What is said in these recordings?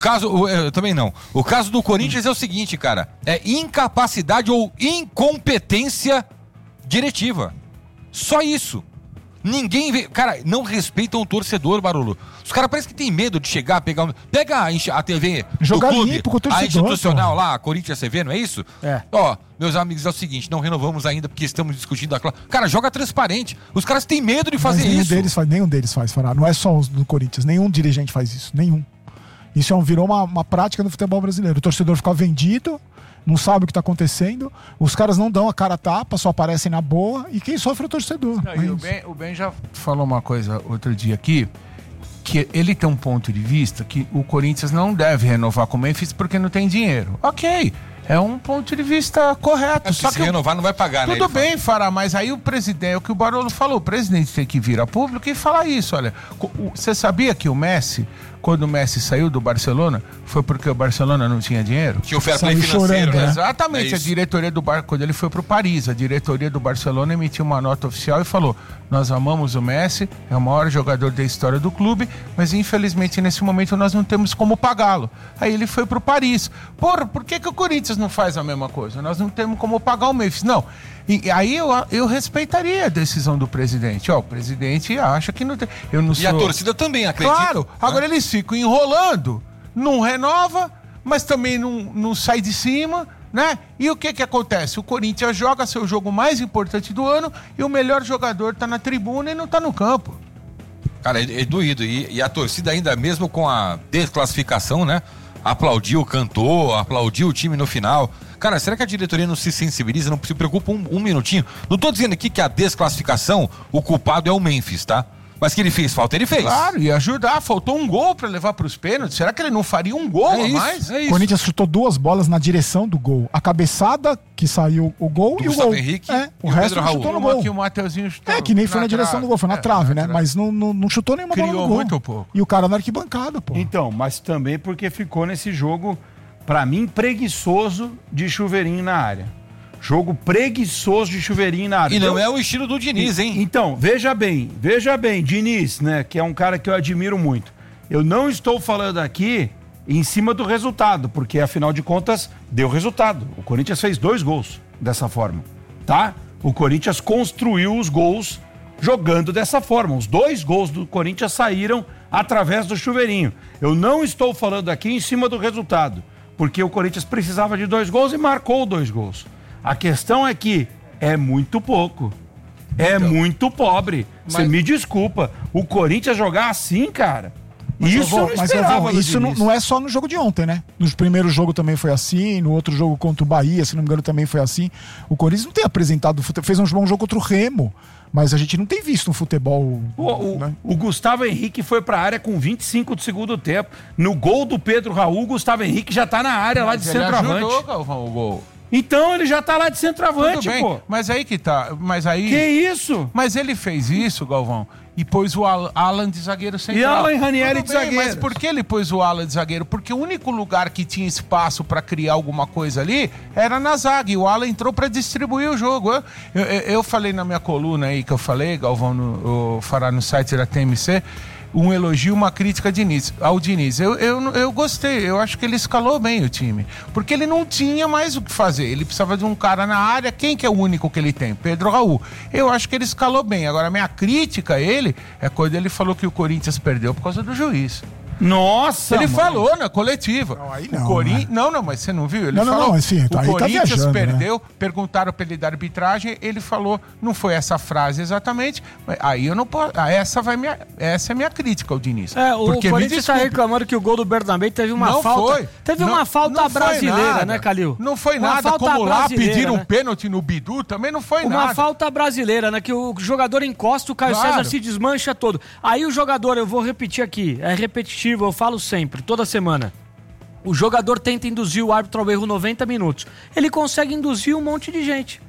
Eu também não. O caso do Corinthians é o seguinte, cara. É incapacidade ou incompetência diretiva. Só isso. Ninguém vê... Cara, não respeitam o torcedor, Barolo. Os caras parecem que tem medo de chegar, pegar... Pega a TV jogar do clube, limpo com o torcedor, a institucional lá, a Corinthians CV, não é isso? É. Ó, meus amigos, é o seguinte, não renovamos ainda porque estamos discutindo a... Cara, joga transparente. Os caras têm medo de fazer isso. Nenhum deles faz, Fará. Não é só os do Corinthians. Nenhum dirigente faz isso. Nenhum. Isso virou uma prática no futebol brasileiro. O torcedor fica vendido, não sabe o que está acontecendo, os caras não dão a cara a tapa, só aparecem na boa, e quem sofre é o torcedor. O Ben já falou uma coisa outro dia aqui, que ele tem um ponto de vista que o Corinthians não deve renovar com o Memphis porque não tem dinheiro. Ok, é um ponto de vista correto. Só que se renovar não vai pagar, né? Tudo bem, Fará, mas aí o presidente, é o que o Barolo falou, o presidente tem que vir a público e falar isso. Olha, você sabia que o Messi, quando o Messi saiu do Barcelona, foi porque o Barcelona não tinha dinheiro? Tinha o fair play financeiro, né? Exatamente, a diretoria do quando ele foi pro Paris, a diretoria do Barcelona emitiu uma nota oficial e falou: nós amamos o Messi, é o maior jogador da história do clube, mas infelizmente nesse momento nós não temos como pagá-lo. Aí ele foi pro Paris. Porra, por que o Corinthians não faz a mesma coisa? Nós não temos como pagar o Memphis. Não. E aí eu respeitaria a decisão do presidente. Ó, o presidente acha que não tem... E a torcida também acredita. Claro. Agora eles ficam enrolando, não renova, mas também não sai de cima, né? E o que acontece? O Corinthians joga seu jogo mais importante do ano e o melhor jogador tá na tribuna e não tá no campo. Cara, é doído. E a torcida ainda mesmo com a desclassificação, né? Aplaudiu, cantou, aplaudiu o time no final. Cara, será que a diretoria não se sensibiliza, não se preocupa um minutinho? Não tô dizendo aqui que a desclassificação, o culpado é o Memphis, tá? Mas que ele fez falta, ele fez. Claro, e ajudar. Faltou um gol pra levar pros pênaltis. Será que ele não faria um gol a mais? O Corinthians chutou 2 bolas na direção do gol. A cabeçada, que saiu o gol, e o gol. Henrique, o resto não chutou no gol. Que o Mateuzinho chutou que nem foi na direção do gol, foi na trave, né? Mas não chutou nenhuma bola no gol. Muito pouco. E o cara na arquibancada, pô. Então, mas também porque ficou nesse jogo, pra mim, preguiçoso de chuveirinho na área. Jogo preguiçoso de chuveirinho na área. E não é o estilo do Diniz, hein? Então, veja bem, Diniz, né, que é um cara que eu admiro muito. Eu não estou falando aqui em cima do resultado, porque afinal de contas, deu resultado. O Corinthians fez 2 gols dessa forma, tá? O Corinthians construiu os gols jogando dessa forma. Os 2 gols do Corinthians saíram através do chuveirinho. Eu não estou falando aqui em cima do resultado, porque o Corinthians precisava de 2 gols e marcou 2 gols. A questão é que é muito pouco. É muito pobre. Você me desculpa. O Corinthians jogar assim, cara... Isso eu não esperava. Isso não é só no jogo de ontem, né? No primeiro jogo também foi assim, no outro jogo contra o Bahia, se não me engano, também foi assim. O Corinthians não tem apresentado... Fez um bom jogo contra o Remo, mas a gente não tem visto um futebol... Né? O Gustavo Henrique foi pra área com 25 do segundo tempo. No gol do Pedro Raul, o Gustavo Henrique já tá na área lá de centroavante. Ajudou, Galvão, o gol. Então ele já tá lá de centroavante, pô. Mas aí que tá. Mas aí. Que isso? Mas ele fez isso, Galvão, e pôs o Alan de zagueiro central. E Alan Ranieri de zagueiro. Mas por que ele pôs o Alan de zagueiro? Porque o único lugar que tinha espaço pra criar alguma coisa ali era na zaga. E o Alan entrou pra distribuir o jogo. Eu falei na minha coluna aí que eu falei, Galvão, Fará no site da TMC. Um elogio, uma crítica ao Diniz. Eu gostei, eu acho que ele escalou bem o time. Porque ele não tinha mais o que fazer. Ele precisava de um cara na área. Quem que é o único que ele tem? Pedro Raul. Eu acho que ele escalou bem. Agora, a minha crítica a ele é quando ele falou que o Corinthians perdeu por causa do juiz. Nossa! Ele falou na coletiva. Não, aí não. Não, mas você não viu? Ele falou. Não, assim, o Corinthians viajando, perdeu, né? Perguntaram pra ele da arbitragem, ele falou, não foi essa frase exatamente, mas aí eu não posso. Essa é a minha crítica ao Diniz. O Corinthians tá reclamando que o gol do Bernabé teve uma falta. Foi. Teve uma falta brasileira, nada, né, Calil? Não foi nada. Como lá pediram um pênalti no Bidu, também não foi nada. Uma falta brasileira, né? Que o jogador encosta, o Caio César se desmancha todo. Aí o jogador, eu vou repetir aqui, é repetitivo, eu falo sempre, toda semana. O jogador tenta induzir o árbitro ao erro 90 minutos. Ele consegue induzir um monte de gente.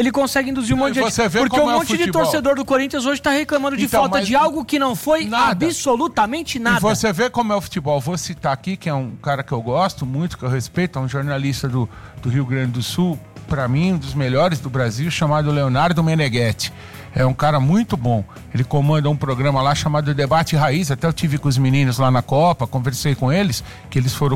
Porque um monte de torcedor do Corinthians hoje tá reclamando de falta de algo que não foi absolutamente nada. E você vê como é o futebol. Vou citar aqui, que é um cara que eu gosto muito, que eu respeito, é um jornalista do Rio Grande do Sul, para mim, um dos melhores do Brasil, chamado Leonardo Meneghetti. É um cara muito bom. Ele comanda um programa lá chamado Debate Raiz. Até eu tive com os meninos lá na Copa, conversei com eles, que eles foram